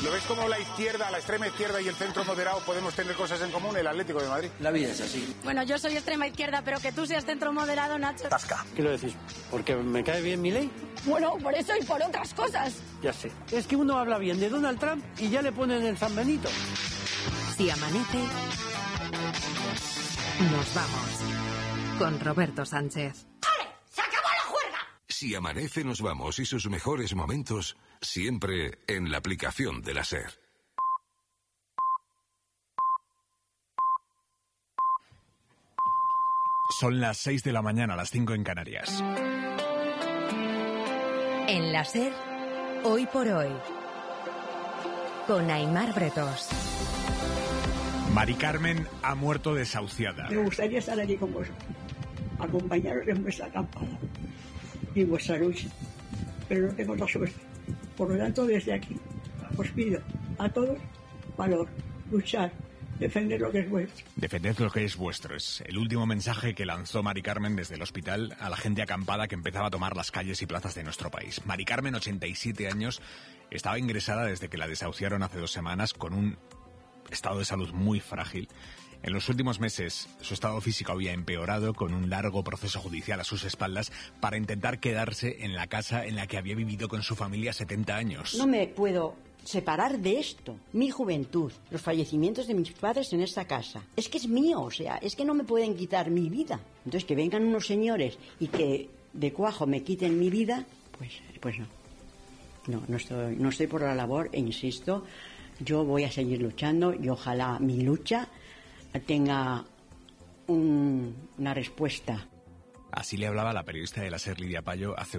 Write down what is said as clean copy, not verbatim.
¿Lo ves como la izquierda, la extrema izquierda y el centro moderado podemos tener cosas en común? El Atlético de Madrid. La vida es así. Bueno, yo soy extrema izquierda, pero que tú seas centro moderado, Nacho. Tasca. ¿Qué lo decís? ¿Porque me cae bien mi ley? Bueno, por eso y por otras cosas. Ya sé. Es que uno habla bien de Donald Trump y ya le ponen el San Benito. Si amanece, nos vamos. Con Roberto Sánchez. ¡Se acabó la juerga! Si amanece, nos vamos y sus mejores momentos siempre en la aplicación de la SER. Son las 6 de la mañana, las 5 en Canarias. En la SER, hoy por hoy. Con Aimar Bretos. Mari Carmen ha muerto desahuciada. Me gustaría estar aquí con vosotros, acompañaros en vuestra acampada y vuestra lucha, pero no tengo la suerte. Por lo tanto, desde aquí os pido a todos valor, luchar, defender lo que es vuestro. Defended lo que es vuestro. Es el último mensaje que lanzó Mari Carmen desde el hospital a la gente acampada que empezaba a tomar las calles y plazas de nuestro país. Mari Carmen, 87 años, estaba ingresada desde que la desahuciaron hace 2 semanas con un estado de salud muy frágil. En los últimos meses, su estado físico había empeorado con un largo proceso judicial a sus espaldas para intentar quedarse en la casa en la que había vivido con su familia 70 años. No me puedo separar de esto. Mi juventud, los fallecimientos de mis padres en esta casa. Es que es mío, o sea, es que no me pueden quitar mi vida. Entonces, que vengan unos señores y que de cuajo me quiten mi vida, pues no. No estoy por la labor e insisto, yo voy a seguir luchando y ojalá mi lucha tenga una respuesta. Así le hablaba la periodista de la SER, Lidia Payo, hace